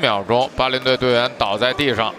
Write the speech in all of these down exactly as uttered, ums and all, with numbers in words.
秒钟，巴林队队员倒在地上。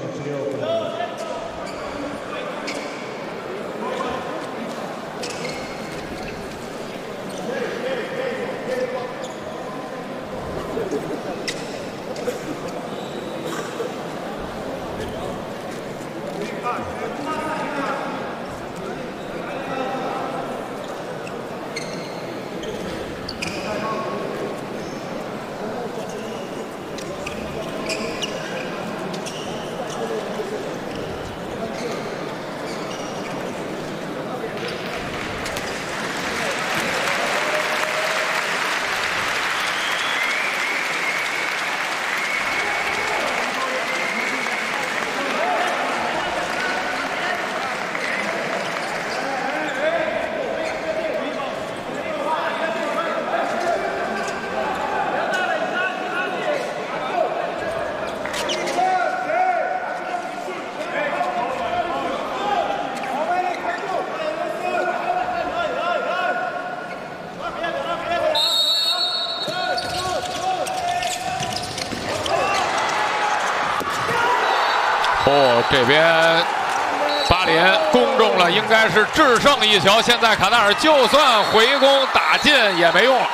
哦，这边巴林攻中了，应该是制胜一球。现在卡塔尔就算回攻打进也没用了。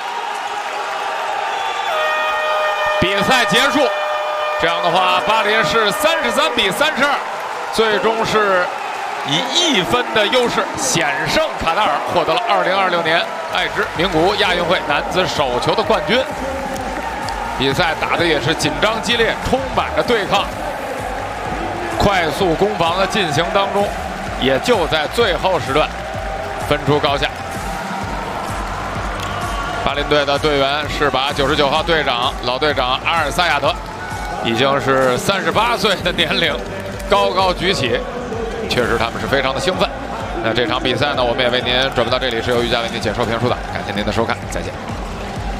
比赛结束，这样的话，巴林是三十三比三十二，最终是以一分的优势险胜卡塔尔，获得了二零二六年爱知名古屋亚运会男子手球的冠军。比赛打的也是紧张激烈，充满着对抗。 快速攻防的进行当中，也就在最后时段分出高下。巴林队的队员是把九十九号队长老队长阿尔萨亚德，已经是三十八岁的年龄，高高举起，确实他们是非常的兴奋。那这场比赛呢，我们也为您转播到这里，是由瑜伽为您解说评述的，感谢您的收看，再见。